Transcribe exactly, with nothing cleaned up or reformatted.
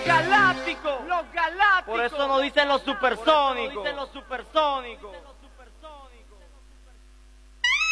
galácticos, los galácticos. Por eso nos dicen los supersónicos. Por eso nos dicen los supersónicos.